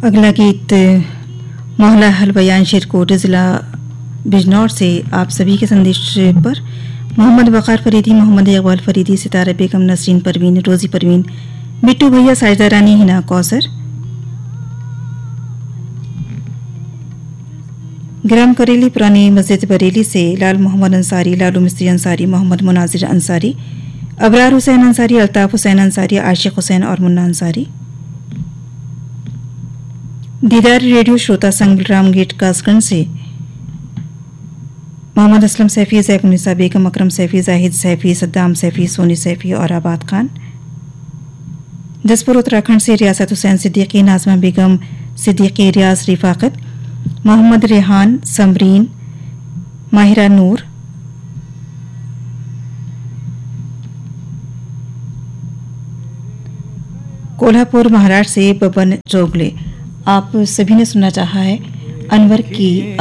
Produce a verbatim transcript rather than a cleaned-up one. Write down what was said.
अगला गीत मोहल्ला हलवयान शिरकोट ज़िला बिजनौर से आप सभी के संदेश पर मोहम्मद वक़ार फरीदी, मोहम्मद इकबाल फरीदी, सितारा बेगम, नसरीन परवीन, रोज़ी परवीन, बिट्टू भैया, साजिदा रानी, हिना कौसर, ग्राम करेली, पुरानी मस्जिद बरेली से लाल मोहम्मद अंसारी, लालू मिस्त्री अंसारी, मोहम्मद मुनाजिर अंसारी, अबरार हुसैन अंसारी, अल्ताफ़ हुसैन अंसारी, आशिक हुसैन और मुन्ना अंसारी। दीदार रेडियो श्रोता संघ राम गेट कासगंज से मोहम्मद असलम सैफी, जैकुनिसा बेगम, अकरम सैफी, जाहिद सैफी, सद्दाम सैफी, सोनी सैफी और आबाद खान। जसपुर उत्तराखंड से रियासत हुसैन सिद्दीकी, नाजमा बेगम सिद्दीकी, रियाज रिफाकत, मोहम्मद रेहान, समरीन, माहिरा नूर, कोल्हापुर महाराष्ट्र से बबन जोगले। आप सभी ने सुनना चाहा है अनवर की